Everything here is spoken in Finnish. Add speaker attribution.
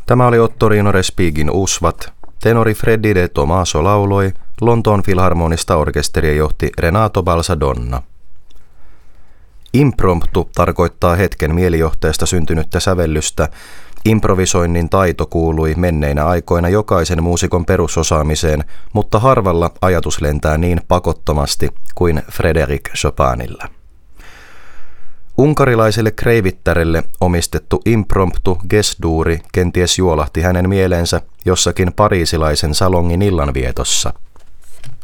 Speaker 1: Tämä oli Ottorino Respighin Usvat. Tenori Freddy de Tomaso lauloi, Lontoon Filharmonista orkesteria johti Renato Balsadonna. Impromptu tarkoittaa hetken mielijohteesta syntynyttä sävellystä. Improvisoinnin taito kuului menneinä aikoina jokaisen muusikon perusosaamiseen, mutta harvalla ajatus lentää niin pakottomasti kuin Frédéric Chopinilla. Unkarilaiselle kreivittarelle omistettu impromptu Gess-duuri kenties juolahti hänen mieleensä jossakin pariisilaisen salongin illanvietossa.